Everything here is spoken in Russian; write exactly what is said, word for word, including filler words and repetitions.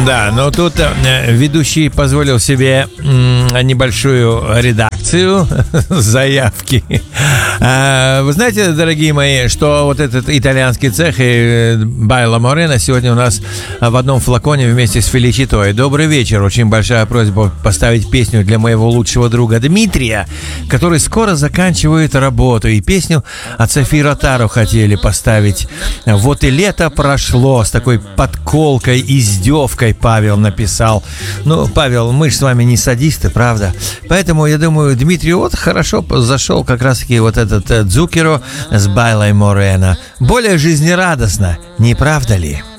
Да, но тут э, ведущий позволил себе э, небольшую редакцию заявки. А, вы знаете, дорогие мои, что вот этот итальянский цех и Байло Морено сегодня у нас в одном флаконе вместе с Феличитой. Добрый вечер. Очень большая просьба поставить песню для моего лучшего друга Дмитрия, который скоро заканчивает работу. И песню от Софии Ротару хотели поставить. Вот и лето прошло. С такой подколкой, издевкой Павел написал. Ну, Павел, мы же с вами не садисты, правда? Поэтому, я думаю, Дмитрию вот хорошо зашел как раз-таки вот этот Дзукеро с Байло Морено. Более жизнерадостно, не правда ли?